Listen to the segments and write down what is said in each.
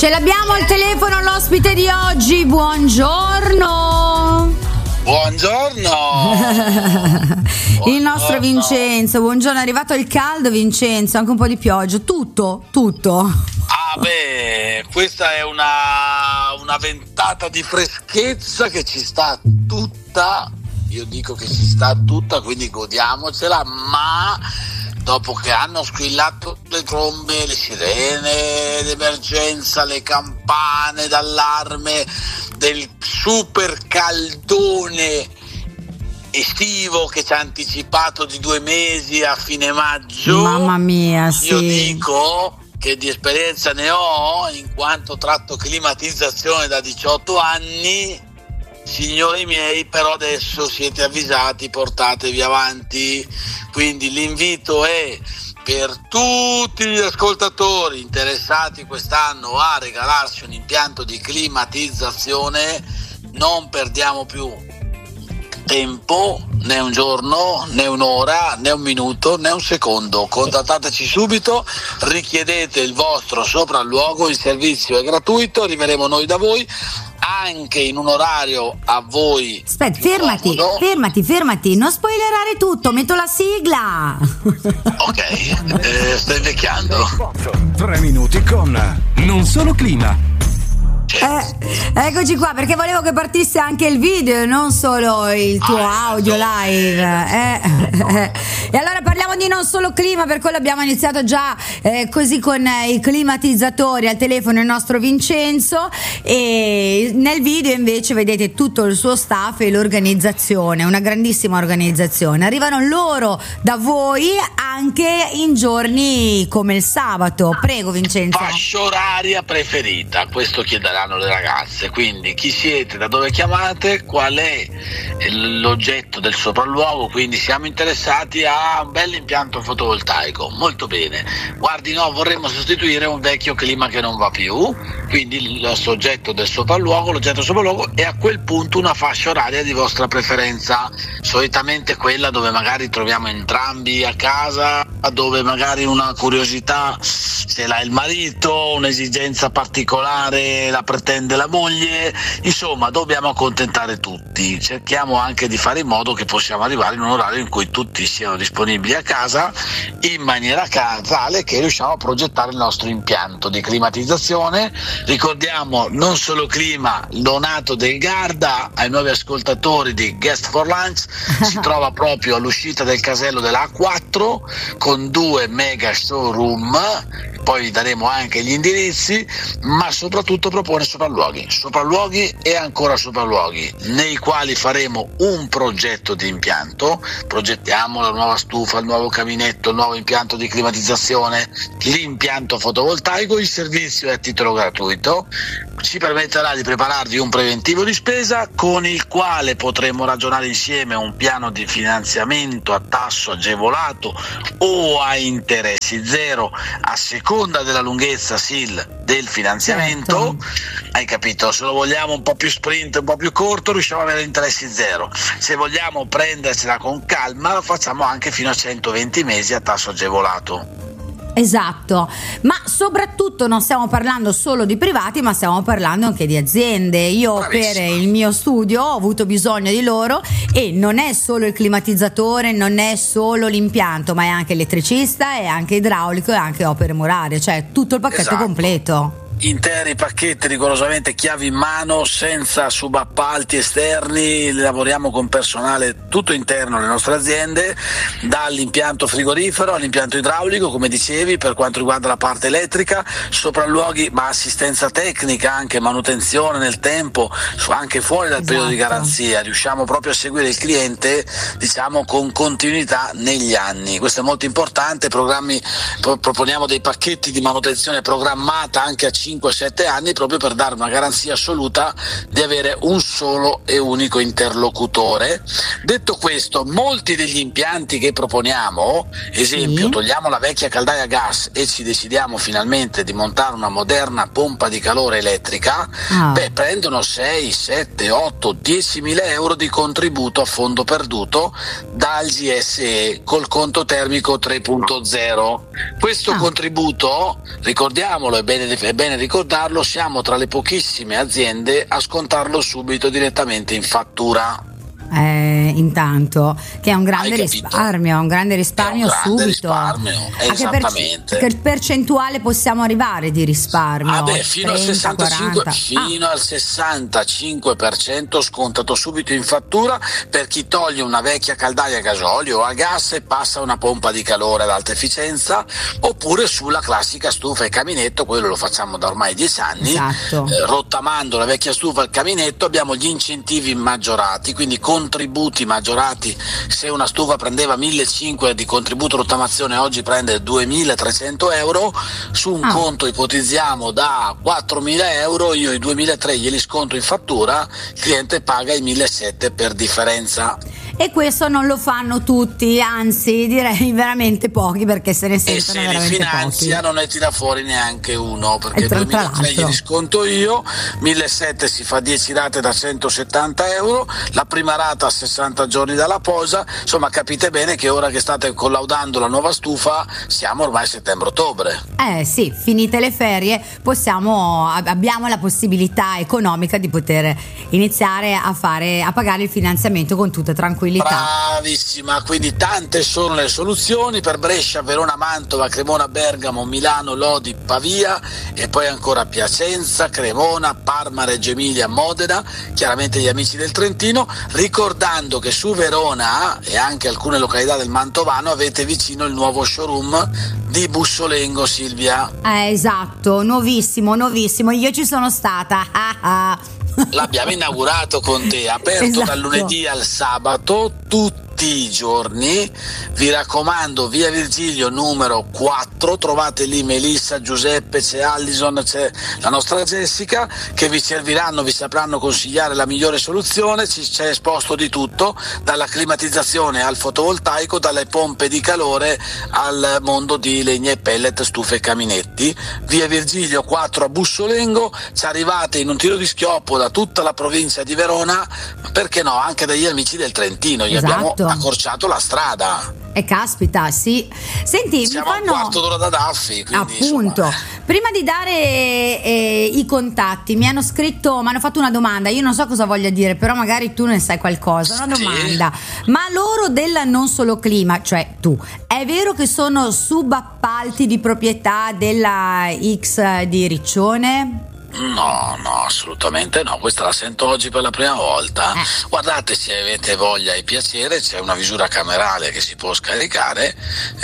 Ce l'abbiamo al telefono l'ospite di oggi, buongiorno. Buongiorno. Il nostro Vincenzo, buongiorno, è arrivato il caldo Vincenzo, anche un po' di pioggia, tutto. Ah beh, questa è una ventata di freschezza che ci sta tutta, io dico che ci sta tutta, quindi godiamocela, ma dopo che hanno squillato le trombe, le sirene d'emergenza, le campane d'allarme del super caldone estivo che ci ha anticipato di 2 mesi a fine maggio, mamma mia, sì. Io dico che di esperienza ne ho, in quanto tratto climatizzazione da 18 anni. Signori miei, però adesso siete avvisati, portatevi avanti. Quindi l'invito è per tutti gli ascoltatori interessati quest'anno a regalarsi un impianto di climatizzazione. Non perdiamo più tempo, né un giorno, né un'ora, né un minuto, né un secondo. Contattateci subito, richiedete il vostro sopralluogo, il servizio è gratuito, arriveremo noi da voi anche in un orario a voi. Aspetta, fermati, non spoilerare tutto, metto la sigla. Ok, stai invecchiando. 3 minuti con Non Solo Clima. Eccoci qua, perché volevo che partisse anche il video e non solo il tuo audio live. E allora parliamo di Non Solo Clima, per quello abbiamo iniziato già così con i climatizzatori al telefono il nostro Vincenzo, e nel video invece vedete tutto il suo staff e l'organizzazione, una grandissima organizzazione. Arrivano loro da voi anche in giorni come il sabato. Prego Vincenzo. Fascia oraria preferita, questo chiederanno le ragazze, quindi chi siete, da dove chiamate, qual è l'oggetto del sopralluogo, quindi siamo interessati a un bel impianto fotovoltaico. Molto bene, guardi, no, vorremmo sostituire un vecchio clima che non va più, quindi il soggetto del sopralluogo, l'oggetto del sopralluogo, e a quel punto una fascia oraria di vostra preferenza, solitamente quella dove magari troviamo entrambi a casa, dove magari una curiosità ce l'ha il marito, un'esigenza particolare la pretende la moglie, insomma dobbiamo accontentare tutti. Cerchiamo anche di fare in modo che possiamo arrivare in un orario in cui tutti siano disponibili a casa, in maniera tale che riusciamo a progettare il nostro impianto di climatizzazione. Ricordiamo Non Solo Clima, donato del Garda ai nuovi ascoltatori di Guest for Lunch, si trova proprio all'uscita del casello della A4 con 2 mega showroom, poi vi daremo anche gli indirizzi, ma soprattutto propone sopralluoghi e ancora sopralluoghi, nei quali faremo un progetto di impianto, progettiamo la nuova stufa, il nuovo caminetto, il nuovo impianto di climatizzazione, l'impianto fotovoltaico. Il servizio è a titolo gratuito, ci permetterà di prepararvi un preventivo di spesa con il quale potremo ragionare insieme un piano di finanziamento a tasso agevolato o a interessi zero, a seconda della lunghezza SIL del finanziamento. Hai capito? Se lo vogliamo un po' più sprint, un po' più corto, riusciamo ad avere interessi zero. Se vogliamo prendercela con calma, lo facciamo anche fino a 120 mesi a tasso agevolato. Esatto, ma soprattutto non stiamo parlando solo di privati, ma stiamo parlando anche di aziende. Io Bravissima. Per il mio studio ho avuto bisogno di loro, e non è solo il climatizzatore, non è solo l'impianto, ma è anche elettricista, è anche idraulico e anche opere murarie, cioè tutto il pacchetto Esatto. completo. Interi pacchetti, rigorosamente chiavi in mano, senza subappalti esterni. Lavoriamo con personale tutto interno alle nostre aziende, dall'impianto frigorifero all'impianto idraulico, come dicevi, per quanto riguarda la parte elettrica, sopralluoghi ma assistenza tecnica, anche manutenzione nel tempo, anche fuori dal periodo di garanzia. Riusciamo proprio a seguire il cliente, diciamo, con continuità negli anni. Questo è molto importante. Proponiamo dei pacchetti di manutenzione programmata anche a 5-7 anni, proprio per dare una garanzia assoluta di avere un solo e unico interlocutore. Detto questo, molti degli impianti che proponiamo, esempio, togliamo la vecchia caldaia a gas e ci decidiamo finalmente di montare una moderna pompa di calore elettrica, prendono 6, 7, 8, 10 mila euro di contributo a fondo perduto dal GSE col conto termico 3.0. Questo contributo, ricordiamolo, è bene bene ricordarlo, siamo tra le pochissime aziende a scontarlo subito direttamente in fattura. Intanto, che è un grande risparmio, subito. Risparmio, esattamente. Che percentuale possiamo arrivare di risparmio? Fino 30, al 65% scontato subito in fattura per chi toglie una vecchia caldaia a gasolio o a gas e passa una pompa di calore ad alta efficienza, oppure sulla classica stufa e caminetto. Quello lo facciamo da ormai 10 anni. Esatto. Rottamando la vecchia stufa al caminetto abbiamo gli incentivi maggiorati, quindi contributi maggiorati. Se una stufa prendeva 1.500 di contributo rottamazione, oggi prende 2.300 euro su un conto, ipotizziamo, da 4.000 euro. Io i 2.300 glieli sconto in fattura, il cliente paga i 1.700 per differenza. E questo non lo fanno tutti, anzi direi veramente pochi, perché se ne sentono veramente pochi. E se li finanzia non ne tira fuori neanche uno, perché 2.300 glieli sconto io, 1.700 si fa 10 rate da 170 euro, la prima rata a 60 giorni dalla posa. Insomma, capite bene che ora che state collaudando la nuova stufa siamo ormai a settembre-ottobre. Sì, finite le ferie abbiamo la possibilità economica di poter iniziare a pagare il finanziamento con tutta tranquillità. Bravissima, quindi tante sono le soluzioni per Brescia, Verona, Mantova, Cremona, Bergamo, Milano, Lodi, Pavia e poi ancora Piacenza, Cremona, Parma, Reggio Emilia, Modena, chiaramente gli amici del Trentino, ricordando che su Verona e anche alcune località del Mantovano avete vicino il nuovo showroom di Bussolengo, Silvia. Esatto, nuovissimo, io ci sono stata. L'abbiamo inaugurato con te, aperto dal lunedì al sabato, tutti i giorni. Vi raccomando, via Virgilio numero 4, trovate lì Melissa, Giuseppe, c'è Allison, c'è la nostra Jessica, che vi sapranno consigliare la migliore soluzione. C'è esposto di tutto, dalla climatizzazione al fotovoltaico, dalle pompe di calore al mondo di legna e pellet, stufe e caminetti. Via Virgilio 4 a Bussolengo, ci arrivate in un tiro di schioppo da tutta la provincia di Verona, perché no, anche dagli amici del Trentino. Gli abbiamo accorciato la strada. E caspita, sì. Senti, siamo a un quarto d'ora da Daffi, quindi, appunto, insomma. Prima di dare i contatti mi hanno fatto una domanda. Io non so cosa voglia dire, però magari tu ne sai qualcosa. Una domanda: ma loro della Non Solo Clima, cioè tu, è vero che sono subappalti di proprietà della X di Riccione? No, assolutamente no, questa la sento oggi per la prima volta. Guardate, se avete voglia e piacere, c'è una visura camerale che si può scaricare,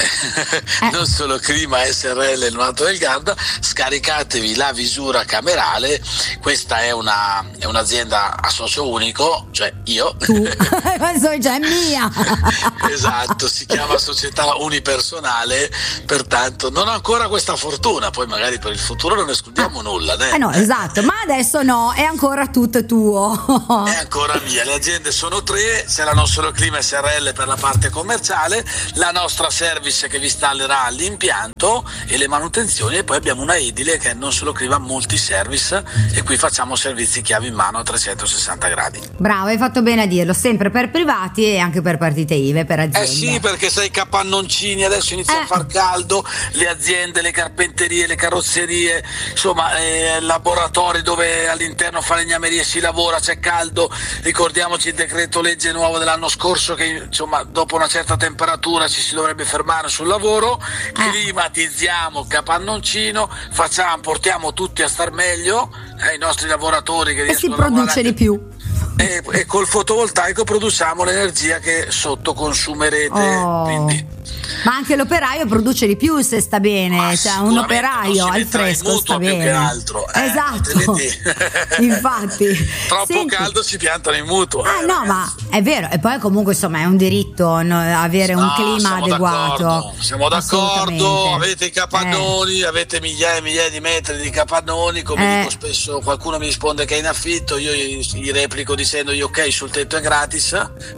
Non Solo Clima SRL Nuoto del Garda, scaricatevi la visura camerale. Questa è un'azienda a socio unico, cioè io. Tu, già è mia. Esatto, si chiama società unipersonale, pertanto non ho ancora questa fortuna, poi magari per il futuro non escludiamo nulla. No, esatto, ma adesso no, è ancora tutto tuo. È ancora mia. Le aziende sono 3, c'è la Non Solo Clima SRL per la parte commerciale, la nostra service che vi installerà l'impianto e le manutenzioni, e poi abbiamo una edile che è Non Solo Clima Multiservice, e qui facciamo servizi chiave in mano a 360 gradi. Bravo, hai fatto bene a dirlo, sempre per privati e anche per partite IVA, per aziende. Sì, perché sai, capannoncini, adesso inizia a far caldo, le aziende, le carpenterie, le carrozzerie, insomma, laboratori dove all'interno falegnamerie si lavora, c'è caldo. Ricordiamoci il decreto legge nuovo dell'anno scorso che, insomma, dopo una certa temperatura ci si dovrebbe fermare sul lavoro. Climatizziamo capannoncino, portiamo tutti a star meglio, i nostri lavoratori che riescono a lavorare. E si produce di più. E col fotovoltaico produciamo l'energia che sotto consumerete, quindi. Ma anche l'operaio produce di più se sta bene, cioè un operaio al fresco sta bene. Più che altro. Esatto. Infatti. Troppo caldo ci piantano in mutuo. No, ma è vero, e poi comunque insomma è un diritto avere un clima adeguato. Siamo d'accordo, avete i capannoni, avete migliaia e migliaia di metri di capannoni, come dico spesso, qualcuno mi risponde che è in affitto, io gli replico dicendo ok, sul tetto è gratis.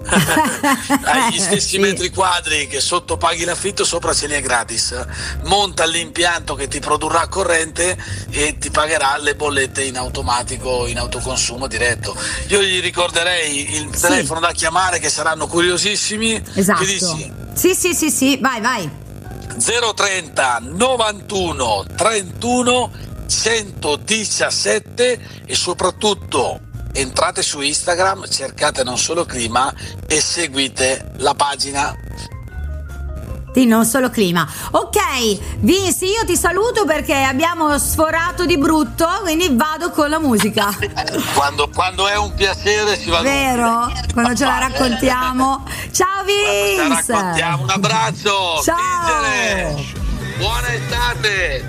Hai gli stessi metri quadri che sotto paghi l'affitto, sopra ce li è gratis. Monta l'impianto che ti produrrà corrente e ti pagherà le bollette in automatico, in autoconsumo diretto. Io gli ricorderei il telefono da chiamare, che saranno curiosissimi. Esatto. Che dici? Sì, vai. 030 91 31 117 e soprattutto entrate su Instagram, cercate Non Solo Clima e seguite la pagina di Non Solo Clima. Ok, Vinci, io ti saluto perché abbiamo sforato di brutto, quindi vado con la musica. Quando è un piacere si va. Vero? Quando ce la raccontiamo. Ciao Vince. Ce la raccontiamo. Un abbraccio. Ciao. Tigere. Buona estate.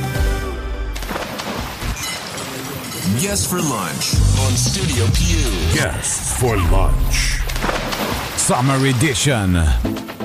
Guest for lunch on Studio Più. Guest for lunch. Summer edition.